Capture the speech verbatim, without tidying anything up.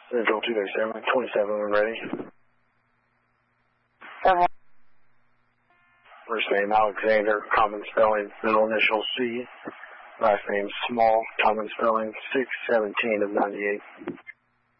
Central two seven, twenty-seven when ready. seven. First name Alexander, common spelling, middle initial C. Last name Small, common spelling, six seventeen of ninety-eight.